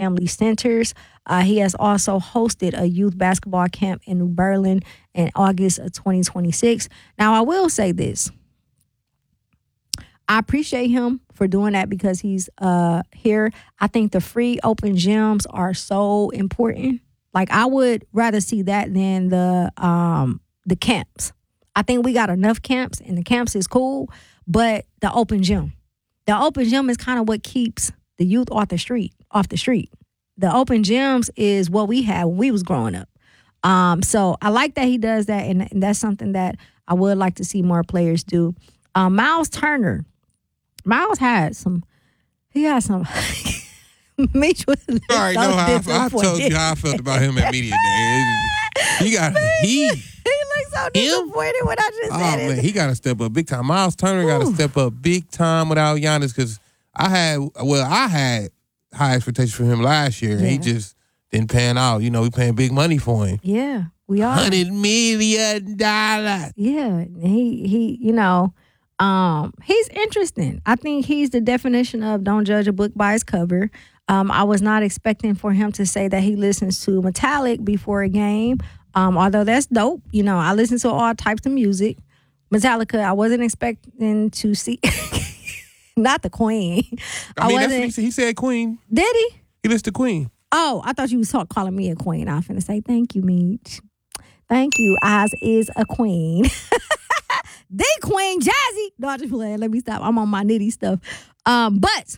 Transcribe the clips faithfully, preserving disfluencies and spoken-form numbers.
family centers. Uh, he has also hosted a youth basketball camp in New Berlin in August of twenty twenty-six. Now, I will say this. I appreciate him for doing that because he's uh, here. I think the free open gyms are so important. Like, I would rather see that than the um, the camps. I think we got enough camps, and the camps is cool, but the open gym. The open gym is kind of what keeps the youth off the street, off the street. The open gyms is what we had when we was growing up. Um, so I like that he does that, and, and that's something that I would like to see more players do. Um, Miles Turner. Miles had some, he had some, Mitch was you already know how I, I told you how I felt about him at Media Day. He got, he. He looks so disappointed when I just oh, said man, it. he got to step up big time. Miles Turner got to step up big time without Giannis because I had, well, I had high expectations for him last year. Yeah. He just didn't pan out. You know, we paying big money for him. Yeah, we are. one hundred million dollars. Yeah, he, he, you know, Um, he's interesting. I think he's the definition of don't judge a book by its cover. Um, I was not expecting for him to say that he listens to Metallic before a game. Um, although that's dope. You know, I listen to all types of music. Metallica, I wasn't expecting to see. Not the Queen. I mean, I that's what he said. He said Queen. Did he? He listened to Queen. Oh, I thought you was talk, calling me a queen. I was finna say thank you, Meech. Thank you. Oz is a queen. The Queen Jazzy. No, I just playing. Let me stop. I'm on my nitty stuff. Um, but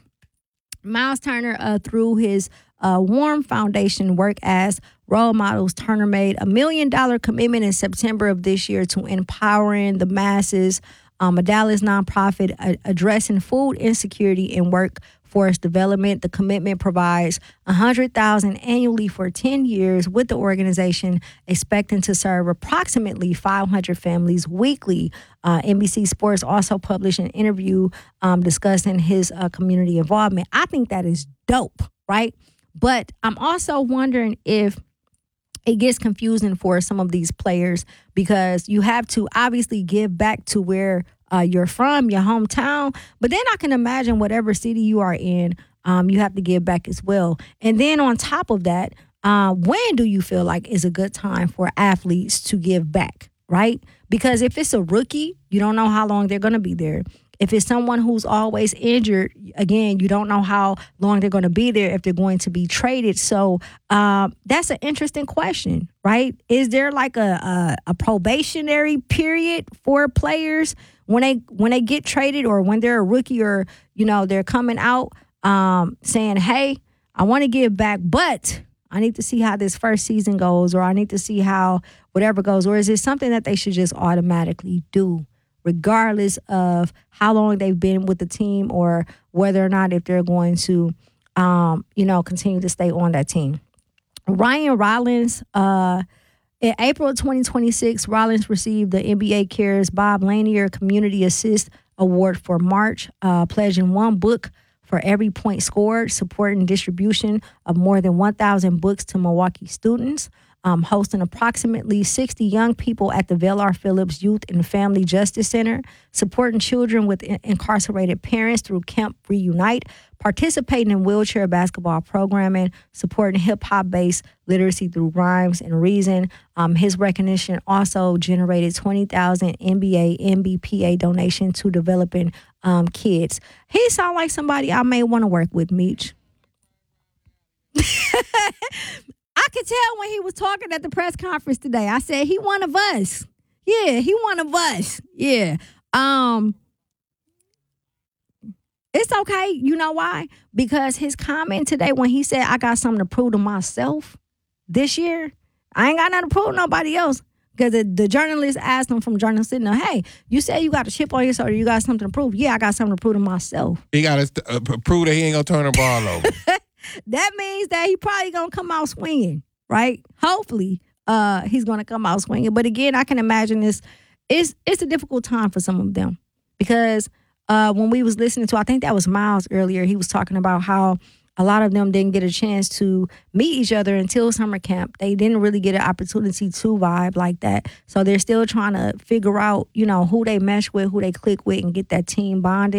Miles Turner, uh, through his uh, Warm Foundation work as role models, Turner made a million dollar commitment in September of this year to empowering the masses. Um, a Dallas nonprofit uh, addressing food insecurity and workforce development. The commitment provides one hundred thousand dollars annually for ten years with the organization, expecting to serve approximately five hundred families weekly. Uh, N B C Sports also published an interview um, discussing his uh, community involvement. I think that is dope, right? But I'm also wondering if it gets confusing for some of these players because you have to obviously give back to where uh, you're from, your hometown. But then I can imagine whatever city you are in, um, you have to give back as well. And then on top of that, uh, when do you feel like is a good time for athletes to give back, right? Because if it's a rookie, you don't know how long they're going to be there. If it's someone who's always injured, again, you don't know how long they're going to be there if they're going to be traded. So um, that's an interesting question, right? Is there like a, a a probationary period for players when they when they get traded or when they're a rookie or, you know, they're coming out um, saying, hey, I want to give back, but I need to see how this first season goes or I need to see how whatever goes? Or is it something that they should just automatically do? Regardless of how long they've been with the team or whether or not if they're going to, um, you know, continue to stay on that team. Ryan Rollins, uh, in April of twenty twenty-six, Rollins received the N B A Cares Bob Lanier Community Assist Award for March, uh, pledging one book for every point scored, supporting distribution of more than one thousand books to Milwaukee students. Um, hosting approximately sixty young people at the Vail R. Phillips Youth and Family Justice Center, supporting children with in- incarcerated parents through Camp Reunite, participating in wheelchair basketball programming, supporting hip-hop-based literacy through Rhymes and Reason. Um, his recognition also generated twenty thousand N B A N B P A donation to developing um, kids. He sounds like somebody I may want to work with, Meech. I could tell when he was talking at the press conference today. I said, he one of us. Yeah, he one of us. Yeah. Um, it's okay. You know why? Because his comment today when he said, I got something to prove to myself this year, I ain't got nothing to prove to nobody else. Because the, the journalist asked him from Journal Center, hey, you said you got a chip on your shoulder, you got something to prove. Yeah, I got something to prove to myself. He got to uh, prove that he ain't going to turn the ball over. That means that he probably going to come out swinging, right? Hopefully uh, he's going to come out swinging. But again, I can imagine this. It's, it's a difficult time for some of them. Because uh, when we was listening to, I think that was Miles earlier, he was talking about how a lot of them didn't get a chance to meet each other until summer camp. They didn't really get an opportunity to vibe like that. So they're still trying to figure out, you know, who they mesh with, who they click with, and get that team bonding.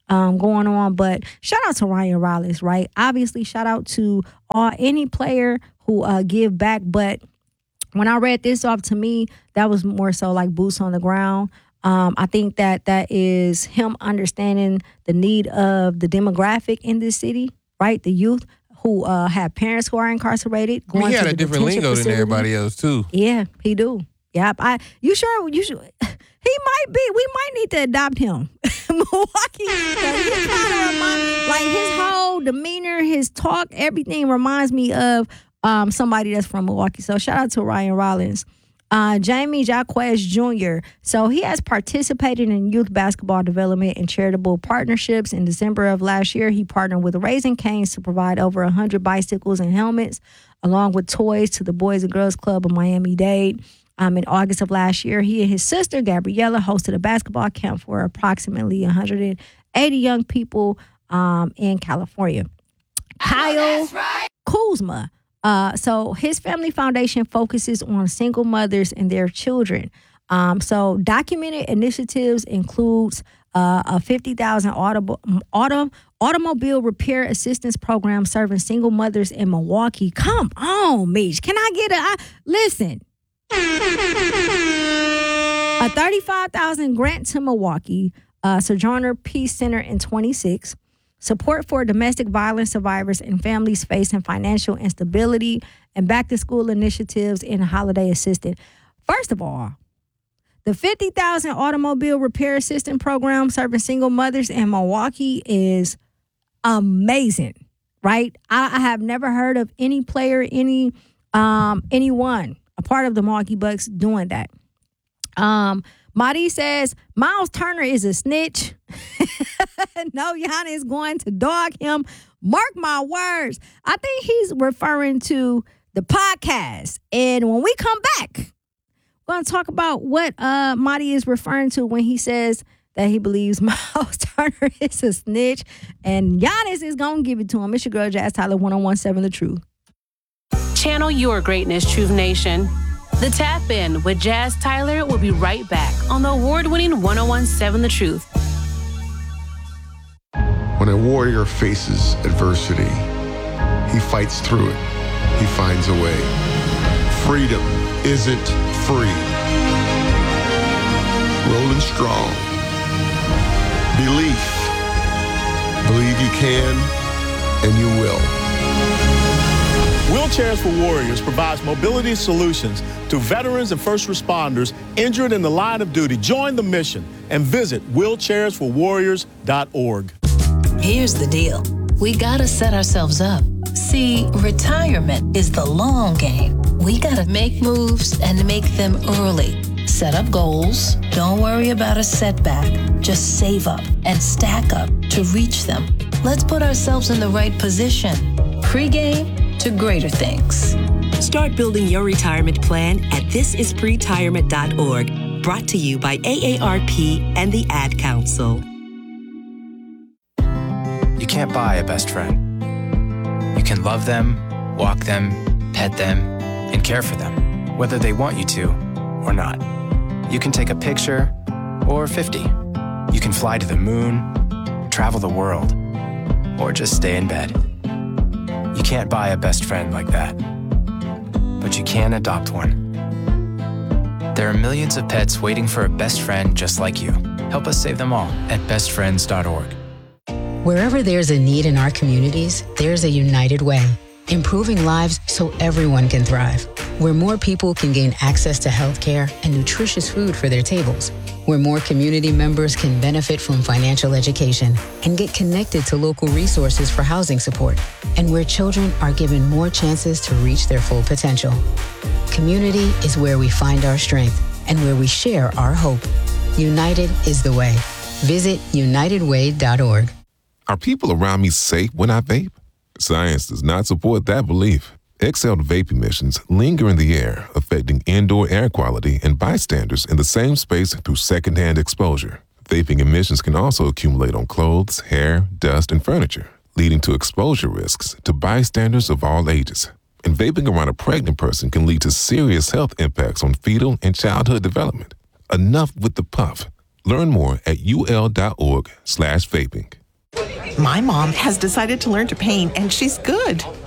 um, going on. But shout out to Ryan Rollins, right? Obviously, shout out to all any player who uh, give back. But when I read this off, to me, that was more so like boots on the ground. Um, I think that that is him understanding the need of the demographic in this city, right? The youth who uh, have parents who are incarcerated. Going I mean, he had to a the different detention lingo than facility. everybody else, too. Yeah, he do. Yep. I. You sure? You should. He might be. We might need to adopt him. Milwaukee. He kind of remind, like his whole demeanor, his talk, everything reminds me of um, somebody that's from Milwaukee. So shout out to Ryan Rollins. Uh, Jamie Jaquez Junior So he has participated in youth basketball development and charitable partnerships. In December of last year, he partnered with Raising Cane's to provide over one hundred bicycles and helmets, along with toys to the Boys and Girls Club of Miami-Dade. Um, in August of last year, he and his sister, Gabriella, hosted a basketball camp for approximately one hundred eighty young people um, in California. Kyle right. Kuzma. Uh, so his family foundation focuses on single mothers and their children. Um, so documented initiatives includes uh, a fifty thousand auto, auto, automobile repair assistance program serving single mothers in Milwaukee. Come on, Meech. Can I get a I, listen? A thirty-five thousand grant to Milwaukee uh, Sojourner Peace Center in twenty-six. Support for domestic violence survivors and families facing financial instability, and back-to-school initiatives in holiday assistance. First of all, the fifty thousand automobile repair assistance program serving single mothers in Milwaukee is amazing, right? I, I have never heard of any player, any um, anyone, a part of the Milwaukee Bucks doing that. Um, Marty says, Miles Turner is a snitch. No, Giannis is going to dog him. Mark my words. I think he's referring to the podcast. And when we come back, we're going to talk about what uh, Marty is referring to when he says that he believes Miles Turner is a snitch. And Giannis is going to give it to him. It's your girl, Jazz Tyler, one oh one point seven The Truth. Channel your greatness, Truth Nation. The Tap In with Jazz Tyler will be right back on the award-winning one oh one point seven The Truth. When a warrior faces adversity, he fights through it. He finds a way. Freedom isn't free. Rolling strong. Belief. Believe you can, and you will. Wheelchairs for Warriors provides mobility solutions to veterans and first responders injured in the line of duty. Join the mission and visit wheelchairs for warriors dot org. Here's the deal. We gotta set ourselves up. See, retirement is the long game. We gotta make moves and make them early. Set up goals. Don't worry about a setback. Just save up and stack up to reach them. Let's put ourselves in the right position. Pre-game to greater things. Start building your retirement plan at this is pretirement dot org. Brought to you by A A R P and the Ad Council. You can't buy a best friend. You can love them, walk them, pet them, and care for them, whether they want you to or not. You can take a picture or fifty. You can fly to the moon, travel the world, or just stay in bed. You can't buy a best friend like that, but you can adopt one. There are millions of pets waiting for a best friend just like you. Help us save them all at best friends dot org. Wherever there's a need in our communities, there's a United Way, improving lives so everyone can thrive. Where more people can gain access to healthcare and nutritious food for their tables. Where more community members can benefit from financial education and get connected to local resources for housing support. And where children are given more chances to reach their full potential. Community is where we find our strength and where we share our hope. United is the way. Visit united way dot org. Are people around me safe when I vape? Science does not support that belief. Exhaled vape emissions linger in the air, affecting indoor air quality and bystanders in the same space through secondhand exposure. Vaping emissions can also accumulate on clothes, hair, dust, and furniture, leading to exposure risks to bystanders of all ages. And vaping around a pregnant person can lead to serious health impacts on fetal and childhood development. Enough with the puff. Learn more at ul.org slash vaping. My mom has decided to learn to paint, and she's good.